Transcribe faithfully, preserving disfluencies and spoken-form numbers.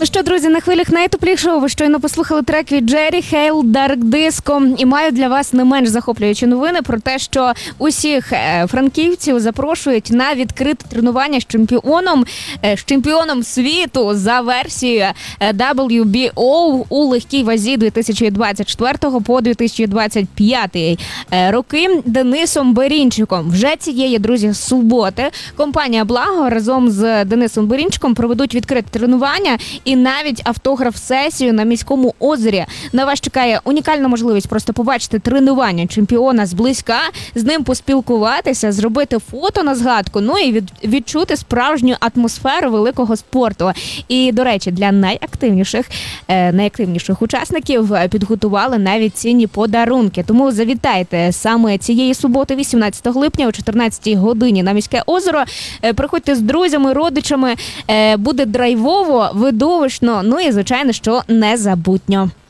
Ну що, друзі, на хвилях найтеплішого ви щойно послухали трек від Джері Хейл Dark Disco. І маю для вас не менш захоплюючі новини про те, що усіх франківців запрошують на відкрите тренування з чемпіоном, з чемпіоном світу за версією дабл ю бі о у легкій вазі дві тисячі двадцять четвертого по дві тисячі двадцять п'ятий роки Денисом Берінчиком. Вже цієї, друзі, суботи компанія «Благо» разом з Денисом Берінчиком проведуть відкрите тренування і навіть автограф-сесію на міському озері. На вас чекає унікальна можливість просто побачити тренування чемпіона зблизька, з ним поспілкуватися, зробити фото на згадку, ну і від, відчути справжню атмосферу великого спорту. І, до речі, для найактивніших, е, найактивніших учасників підготували навіть цінні подарунки. Тому завітайте саме цієї суботи, вісімнадцятого липня о чотирнадцятій годині на міське озеро. Е, приходьте з друзями, родичами, е, буде драйвово, видовищно, ну і, звичайно, що незабутньо.